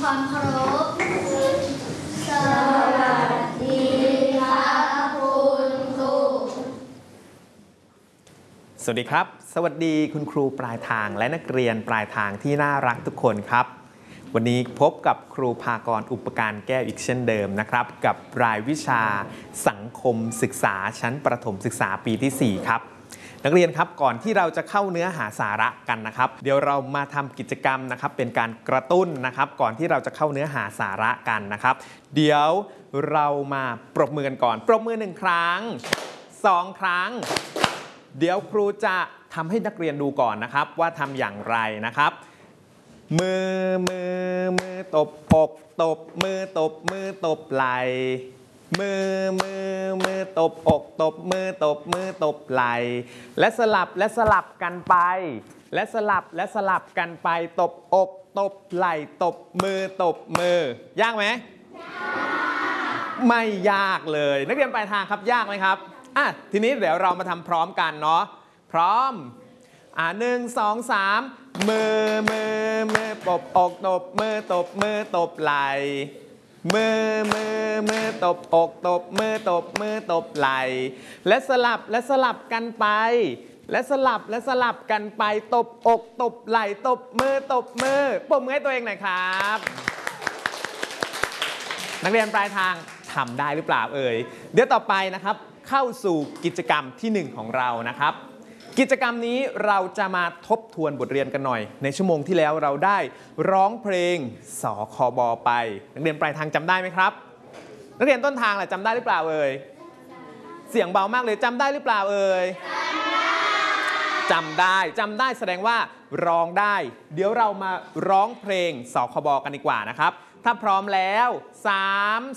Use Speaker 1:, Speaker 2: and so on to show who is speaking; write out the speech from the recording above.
Speaker 1: ความเคารพสวัสดีครับคุณครู
Speaker 2: สวัสดีครับสวัสดีคุณครูปลายทางและนักเรียนปลายทางที่น่ารักทุกคนครับวันนี้พบกับครูภากรอุปการแก้วอีกเช่นเดิมนะครับกับรายวิชาสังคมศึกษาชั้นประถมศึกษาปีที่4ครับนักเรียนครับก่อนที่เราจะเข้าเนื้อหาสาระกันนะครับเดี๋ยวเรามาทำกิจกรรมนะครับเป็นการกระตุ้นนะครับก่อนที่เราจะเข้าเนื้อหาสาระกันนะครับเดี๋ยวเรามาปรบมือกันก่อนปรบมือ1ครั้ง2ครั้งเดี๋ยวครูจะทำให้นักเรียนดูก่อนนะครับว่าทำอย่างไรนะครับมือตบอกตบมือตบมือตบไหล่มือตบอกตบมือตบมือตบไหล่และสลับกันไปและสลับกันไปตบอกตบไหล่ตบมือยากไหมไม่ยากเลยนักเรียนปลายทางครับยากไหมครับทีนี้เดี๋ยวเรามาทำพร้อมกันเนาะพร้อม1 2 3มือตบอกตบมือตบมือตบไหล่มือตบอกตบมือตบมือตบไหล่และสลับกันไปและสลับกันไปตบอกตบไหล่ตบมือปรบมือให้ตัวเองหน่อยครับนักเรียนปลายทางทำได้หรือเปล่าเอ่ยเดี๋ยวต่อไปนะครับเข้าสู่กิจกรรมที่1ของเรานะครับกิจกรรมนี้เราจะมาทบทวนบทเรียนกันหน่อยในชั่วโมงที่แล้วเราได้ร้องเพลงสคบไปนักเรียนปลายทางจำได้ไหมครับนักเรียนต้นทางล่ะจำได้หรือเปล่าเอ่ยเสียงเบามากเลยจำได้หรือเปล่าเอ่ยจำได้แสดงว่าร้องได้เดี๋ยวเรามาร้องเพลงสคบกันดีกว่านะครับถ้าพร้อมแล้ว3